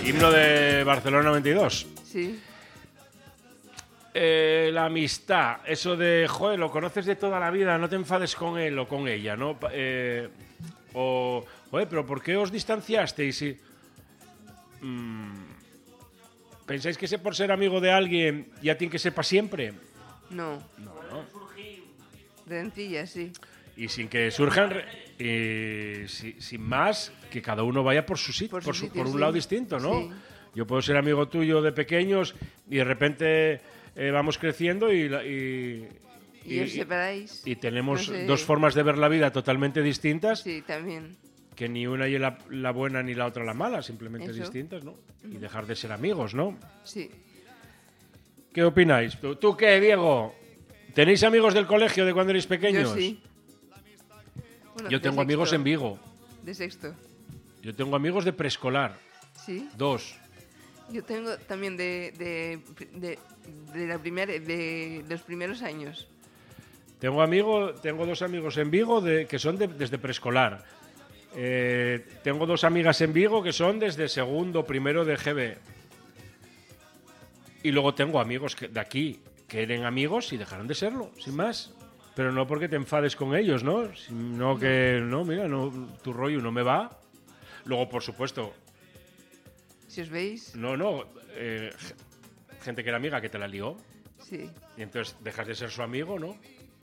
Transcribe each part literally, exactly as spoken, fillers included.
Himno de Barcelona noventa y dos. Sí. Eh, la amistad, eso de, joder, lo conoces de toda la vida, no te enfades con él o con ella, ¿no? Eh, o, joder, pero ¿por qué os distanciasteis? Y, mm, ¿pensáis que ese por ser amigo de alguien ya tiene que ser para siempre? No. No, no. Rencillas, sí. Y sin que surjan, eh, si, sin más, que cada uno vaya por su sitio, Por por, su su- sitio, por un sí. lado distinto, ¿no? Sí. Yo puedo ser amigo tuyo de pequeños y de repente eh, vamos creciendo y, la- y, Y, os separáis. y tenemos No sé. dos formas de ver la vida totalmente distintas, Sí, también. que ni una es la, la buena ni la otra la mala, simplemente Eso. distintas, ¿no? Y dejar de ser amigos, ¿no? Sí. ¿Qué opináis? ¿Tú, tú qué, Diego? ¿Tenéis amigos del colegio de cuando erais pequeños? Yo sí. Bueno, Yo de tengo amigos sexto. en Vigo. De sexto. Yo tengo amigos de preescolar. Sí. Dos. Yo tengo también de, de, de, de la primera, de los primeros años. Tengo amigo, tengo dos amigos en Vigo de, que son de- desde preescolar. Eh, tengo dos amigas en Vigo que son desde segundo, primero de G B. Y luego tengo amigos que, de aquí que eran amigos y dejaron de serlo, sin más. Pero no porque te enfades con ellos, ¿no? Sino que, no, mira, no, tu rollo no me va. Luego, por supuesto, Si os veis, no, no, eh, gente que era amiga que te la lió. sí. Y entonces dejas de ser su amigo, ¿no?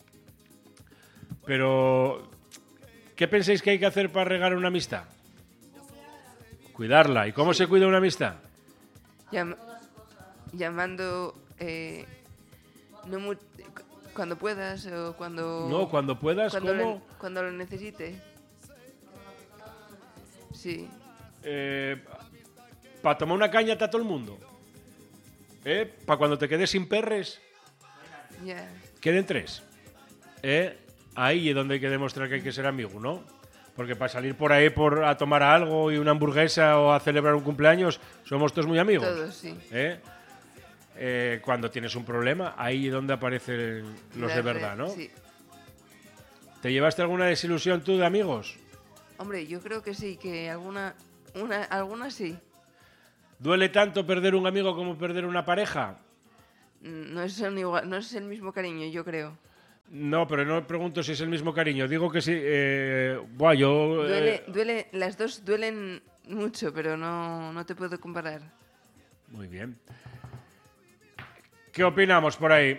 Pero, ¿qué pensáis que hay que hacer para regar una amistad? Cuidarla. ¿Y cómo se cuida una amistad? Llam- llamando eh, no mu- cu- cuando puedas o cuando No, cuando puedas, cuando ¿cómo? lo, cuando lo necesite. Sí. Eh, para tomar una caña está todo el mundo. ¿Eh? Para cuando te quedes sin perres, Ya. queden tres. ¿Eh? Ahí es donde hay que demostrar que hay que ser amigo, ¿no? Porque para salir por ahí por, a tomar algo y una hamburguesa o a celebrar un cumpleaños, somos todos muy amigos. Todos, sí. ¿Eh? Eh, cuando tienes un problema, ahí es donde aparecen los La de re- verdad, ¿no? Sí. ¿Te llevaste alguna desilusión tú de amigos? Hombre, yo creo que sí, que alguna una alguna sí. ¿Duele tanto perder un amigo como perder una pareja? Mm, No es el, igual, no es el mismo cariño, yo creo. No, pero no pregunto si es el mismo cariño. Digo que sí. Eh, buah, yo. eh, Duele, duele, las dos duelen mucho, pero no, no te puedo comparar. Muy bien. ¿Qué opinamos por ahí?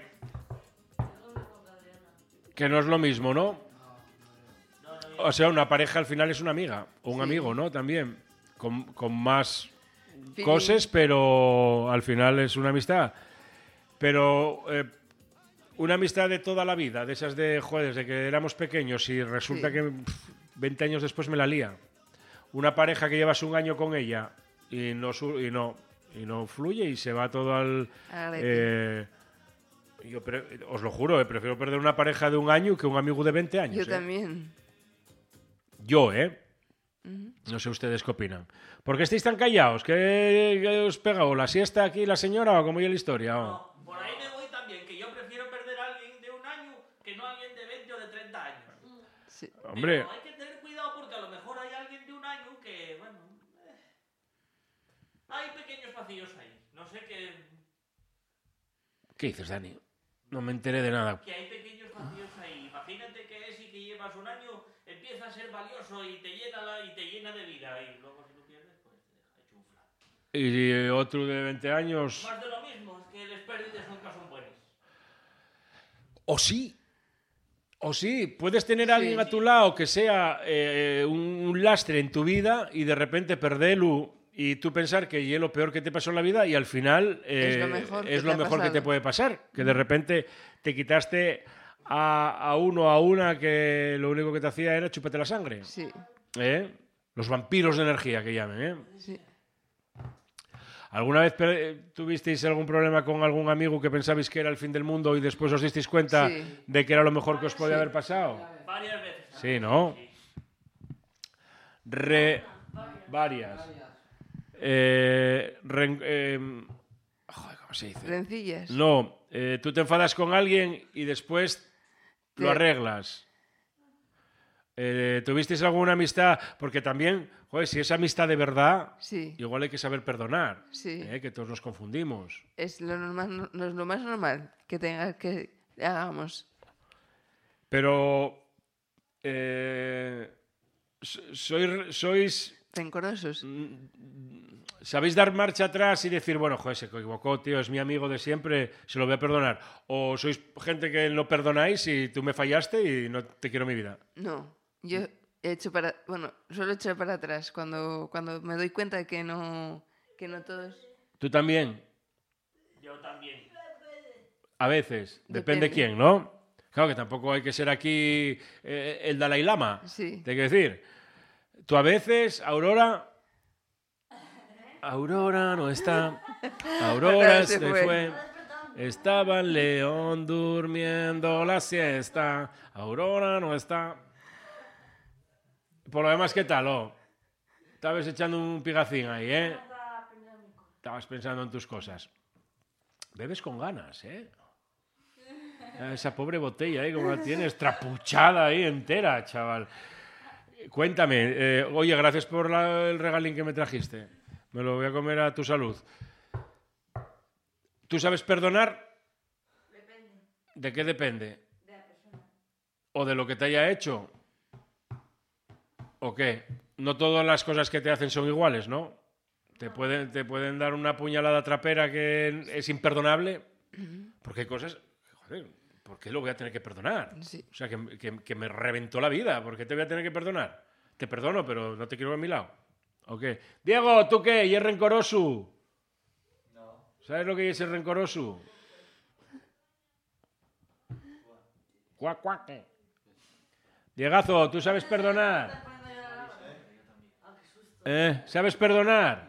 Que no es lo mismo, ¿no? O sea, una pareja al final es una amiga. O un Sí. amigo, ¿no? También. Con, con más Feeling. cosas, pero al final es una amistad. Pero eh, una amistad de toda la vida, de esas de, joder, desde que éramos pequeños y resulta Sí. que pff, veinte años después me la lía. Una pareja que llevas un año con ella y no, su- y no, y no fluye y se va todo al... Al garete. eh, yo pre- os lo juro, eh, prefiero perder una pareja de un año que un amigo de veinte años. Yo eh. también. Yo, ¿eh? Ujú. No sé ustedes qué opinan. ¿Por qué estáis tan callados? ¿Qué, qué os pega? ¿O la siesta aquí la señora o cómo es la historia? o? No, por ahí me voy también, que yo prefiero perder a alguien de un año que no a alguien de veinte o de treinta años. Sí. Hombre, Pero hay que tener cuidado porque a lo mejor hay alguien de un año que, bueno, eh, hay pequeños vacíos ahí. No sé qué, ¿qué dices, Dani? No me enteré de nada. que hay pequeños vacíos ahí. Imagínate que es y que llevas un año, empieza a ser valioso y te llena, la, y te llena de vida y luego si lo pierdes, pues te deja hecho un flan. Y eh, otro de veinte años... Más de lo mismo, es que las pérdidas nunca son buenas. O sí. O sí. Puedes tener a Sí. alguien a tu lado que sea eh, un, un lastre en tu vida y de repente perderlo y tú pensar que es lo peor que te pasó en la vida y al final eh, Es lo mejor que es te lo ha mejor que te pasado. puede pasar. Que de repente te quitaste a, a uno a una que lo único que te hacía era chuparte la sangre. Sí. ¿Eh? Los vampiros de energía que llamen, ¿eh? Sí. ¿Alguna vez pe- tuvisteis algún problema con algún amigo que pensabais que era el fin del mundo y después os disteis cuenta Sí. de que era lo mejor que os podía Sí. haber pasado? Varias veces. Sí, ¿no? Re... Varias. Eh, ren- eh, joder, ¿cómo se dice? Rencillas. No, eh, tú te enfadas con alguien y después lo Te- arreglas. Eh, ¿Tuvisteis alguna amistad? Porque también, joder, si es amistad de verdad, Sí, igual hay que saber perdonar. sí. eh, que todos nos confundimos. Es lo, normal, no es lo más normal que tenga que hagamos. Pero eh, so- sois, sois Rencorosos. ¿sabéis dar marcha atrás y decir, bueno, joder, se equivocó, tío, es mi amigo de siempre, se lo voy a perdonar? ¿O sois gente que no perdonáis y tú me fallaste y no te quiero en mi vida? No, yo he hecho para, bueno, suelo echar para atrás cuando, cuando me doy cuenta de que no, que no todos. ¿Tú también? Yo también. A veces. Depende, Depende. quién, ¿no? Claro que tampoco hay que ser aquí eh, el Dalai Lama. Sí. Te quiero decir, tú a veces, Aurora... Aurora no está. Aurora Se se fue. fue. Estaba en León durmiendo la siesta. Aurora no está. Por lo demás, ¿qué tal? Oh? Estabas echando un pigacín ahí, ¿eh? Estabas pensando en tus cosas. Bebes con ganas, ¿eh? Esa pobre botella ahí, como la tienes, trapuchada ahí entera, chaval. Cuéntame, eh, oye, gracias por la- el regalín que me trajiste. Me lo voy a comer a tu salud. ¿Tú sabes perdonar? Depende ¿De qué depende? de la persona. ¿O de lo que te haya hecho? ¿O qué? No todas las cosas que te hacen son iguales, ¿no? Te pueden, te pueden dar una puñalada trapera que es imperdonable. Porque hay cosas... Joder, ¿por qué lo voy a tener que perdonar? Sí. O sea, que, que- que me reventó la vida. ¿Por qué te voy a tener que perdonar? Te perdono, pero no te quiero a mi lado. ¿O qué? Diego, ¿tú qué? ¿Y es rencoroso? No. ¿Sabes lo que es el rencoroso? Cuac, cuac. Diegazo, ¿tú sabes perdonar? ¿Eh? ¿Sabes perdonar?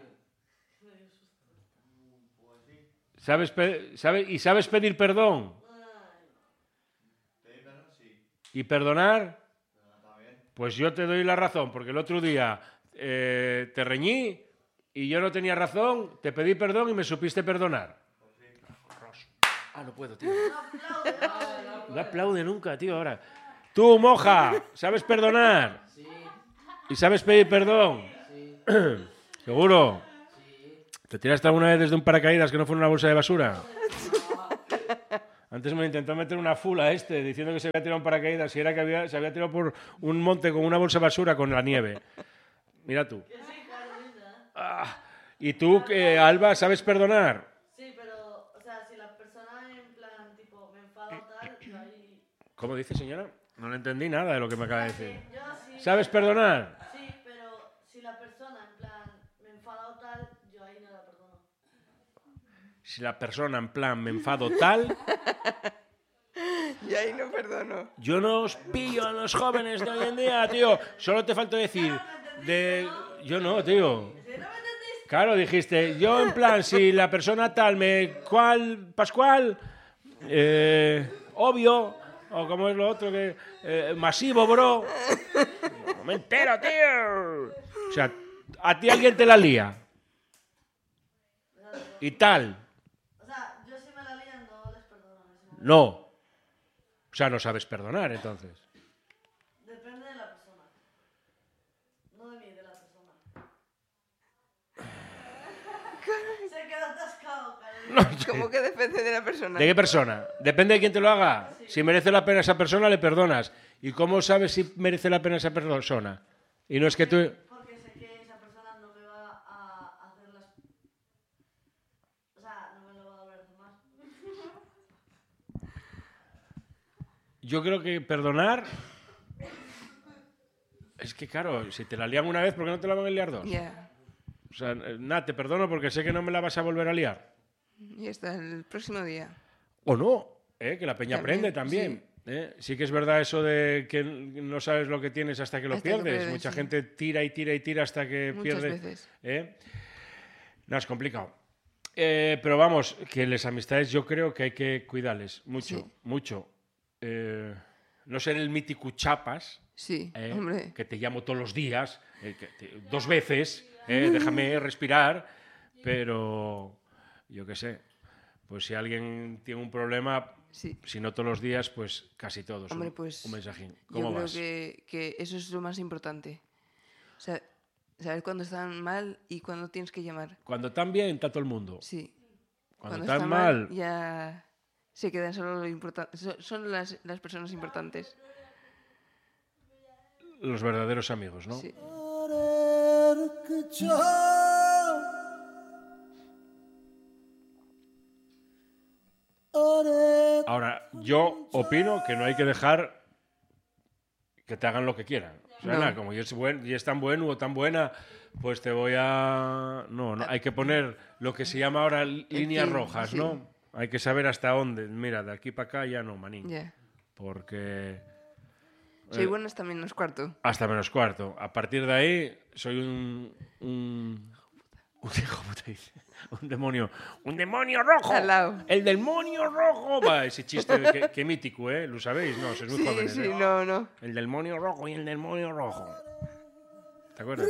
¿Sabes pe- sabe- ¿Y sabes pedir perdón? Pedir perdón, sí. ¿Y perdonar? Pero también. Pues yo te doy la razón, porque el otro día eh, te reñí y yo no tenía razón, te pedí perdón y me supiste perdonar. Ah, no puedo, tío. No aplaude nunca, tío, ahora. Tú, moja, ¿sabes perdonar? Sí, ¿Y sabes pedir perdón? sí, ¿Seguro? sí. ¿Te tiraste alguna vez desde un paracaídas que no fue en una bolsa de basura? Antes me intentó meter una fula este, diciendo que se había tirado un paracaídas y era que había, se había tirado por un monte con una bolsa de basura con la nieve. Mira tú. Ah, ¿y tú, eh, Alba, sabes perdonar? Sí, pero, o sea, si la persona en plan, tipo, me enfada o tal, yo ahí... ¿Cómo dice, señora? No le entendí nada de lo que me acaba de decir. Yo sí... ¿Sabes perdonar? Sí, pero si la persona en plan me enfada o tal, yo ahí no la perdono. Si la persona en plan me enfado tal, Y ahí no perdono. yo no os pillo a los jóvenes de hoy en día, tío. Solo te falta decir de... Yo no, tío. Claro, dijiste, yo en plan, si la persona tal me... ¿Cuál? ¿Pascual? Eh, obvio. O como es lo otro que... eh, masivo, bro. No me entero, tío. O sea, a ti alguien te la lía. Y tal. O sea, yo si me la lían no les perdono en ese momento. No. O sea, no sabes perdonar, entonces. Depende de la persona. No de mí, de la persona. Se queda atascado, Carolina. ¿Cómo que depende de la persona? ¿De qué persona? Depende de quién te lo haga. Si merece la pena esa persona, le perdonas. ¿Y cómo sabes si merece la pena esa persona? Y no es que tú... Porque sé que esa persona no me va a hacer las... O sea, no me lo va a volver a hacer más. Yo creo que perdonar... Es que, claro, si te la lían una vez, ¿por qué no te la van a liar dos? Ya. O sea, nada, te perdono porque sé que no me la vas a volver a liar. Y hasta el próximo día. O no, ¿eh? Que la peña También, aprende también. ¿eh? Sí que es verdad eso de que no sabes lo que tienes hasta que lo Hasta que lo pierdes. pierdes, Mucha sí. gente tira y tira y tira hasta que Muchas pierde. veces. ¿eh? No, es complicado. Eh, pero vamos, que las amistades yo creo que hay que cuidarles mucho, Sí. mucho. Eh, no ser el mítico chapas, Sí, ¿eh? hombre. que te llamo todos los días, eh, que te- dos veces, ¿eh? déjame respirar, pero yo qué sé, pues si alguien tiene un problema, Sí. Si no todos los días, pues casi todos. Hombre, un, pues, un mensajín. Yo ¿Cómo creo vas? que, que eso es lo más importante. O sea, saber cuándo están mal y cuándo tienes que llamar. Cuando están bien, está todo el mundo. Sí. Cuando, Cuando están está mal, ya se quedan solo lo importante. Son las, las personas importantes. los verdaderos amigos, ¿no? Sí. Ahora, yo opino que no hay que dejar que te hagan lo que quieran. O sea, No. nada, como y es, buen, y es tan bueno o tan buena, pues te voy a... No, no, hay que poner lo que se llama ahora líneas fin, rojas, sí. ¿no? Hay que saber hasta dónde. Mira, de aquí para acá ya no, manín. Ya. Porque... Soy eh, buena hasta menos cuarto. hasta menos cuarto. A partir de ahí, soy un... Un, un hijo puta, dice. Un demonio. ¡Un demonio rojo! Al lado. ¡El demonio rojo! Va, ese chiste que, que mítico, ¿eh? ¿Lo sabéis? No, sois muy Sí, jóvenes, sí, ¿eh? no, no. El demonio rojo y el demonio rojo. ¿Te acuerdas?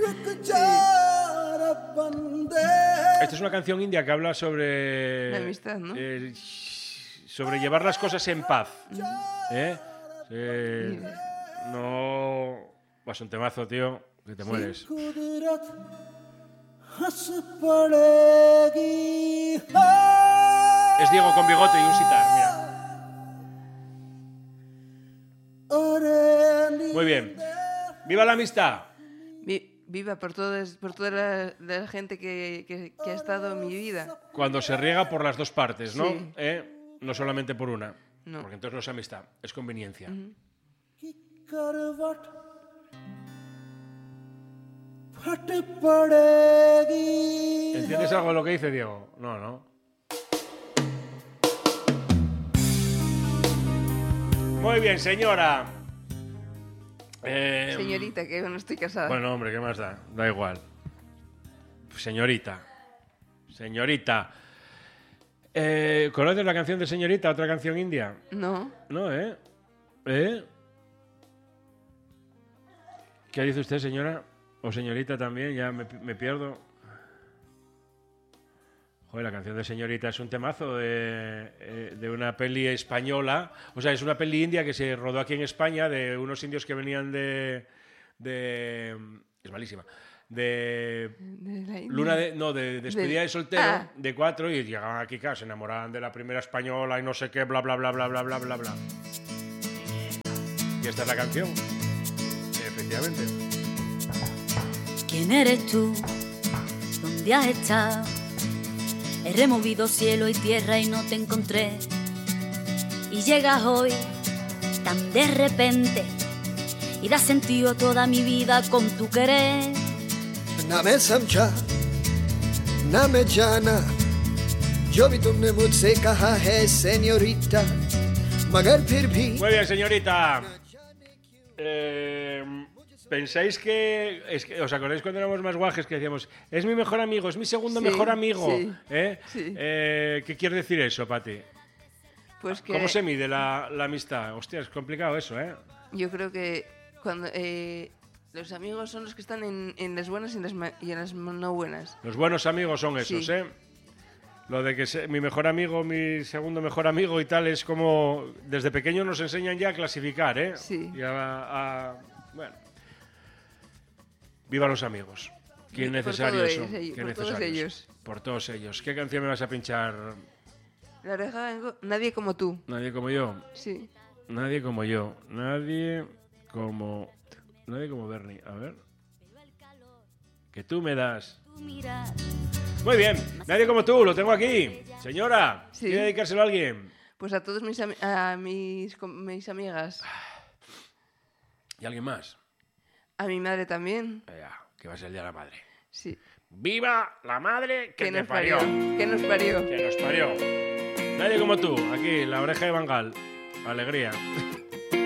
Esta es una canción india que habla sobre... La amistad, ¿no? eh, sobre llevar las cosas en paz. ¿Eh? Eh, no... Vas un temazo, tío, que te mueres. Es Diego con bigote y un sitar, mira. Muy bien. ¡Viva la amistad! Vi- viva por, todas, por toda la, la gente que, que, que ha estado en mi vida. Cuando se riega por las dos partes, ¿no? Sí. ¿Eh? No solamente por una. No. Porque entonces no es amistad, es conveniencia. ¿Entiendes algo de lo que dice Diego? No, no. Muy bien, señora. Eh, Señorita, que yo no estoy casada. Bueno, hombre, ¿qué más da? Da igual. Señorita. Señorita. Eh, ¿Conoces la canción de Señorita, otra canción india? No. No, ¿eh? ¿Eh? ¿Qué dice usted, señora? O señorita también, ya me, me pierdo. Joder, la canción de Señorita es un temazo de, eh, de una peli española. O sea, es una peli india que se rodó aquí en España de unos indios que venían de... de es malísima. De De la India. Luna de... No, de despedida De- de soltero, Ah. de cuatro, y llegaban aquí, claro, se enamoraban de la primera española y no sé qué, bla, bla, bla, bla, bla, bla, bla, bla. Y esta es la canción. Efectivamente. ¿Quién eres tú? ¿Dónde has estado? He removido cielo y tierra y no te encontré. Y llegas hoy tan de repente y das sentido a toda mi vida con tu querer. ना मैं समझा ना मैं जाना जो भी तुमने मुझसे कहा है señorita मगर फिर भी Muy bien, señorita. Eh, ¿Pensáis que, es que... ¿Os acordáis cuando éramos más guajes que decíamos es mi mejor amigo, es mi segundo Sí, mejor amigo? sí, ¿Eh? sí. Eh, ¿Qué quiere decir eso, Pati? Pues que ¿Cómo se mide la, la amistad? Hostia, es complicado eso, ¿eh? yo creo que cuando eh, los amigos son los que están en, en las buenas y en las, ma- y en las no buenas. Los buenos amigos son esos, Sí. ¿eh? Lo de que se- mi mejor amigo, mi segundo mejor amigo y tal es como... Desde pequeño nos enseñan ya a clasificar, ¿eh? Sí. Y a, a- bueno. Viva los amigos. Qué Por necesarios todos son. ellos, Qué por todos necesarios. ellos. Por todos ellos. ¿Qué canción me vas a pinchar? La oreja vengo- nadie como tú. Nadie como yo. Sí. Nadie como yo. Nadie como... Nadie como Bernie. A ver. Que tú me das. Tu mirar, Muy bien. Nadie como tú. Lo tengo aquí. Señora. Sí. ¿Quiere dedicárselo a alguien? Pues a todos mis, ami- a mis, com- mis amigas. ¿Y alguien más? A mi madre también. Ya, que va a ser el Día de la Madre. Sí. ¡Viva la madre que, Que te nos parió! parió. Que nos parió. Que nos parió. Nadie como tú. Aquí, la oreja de Bangal. Alegría.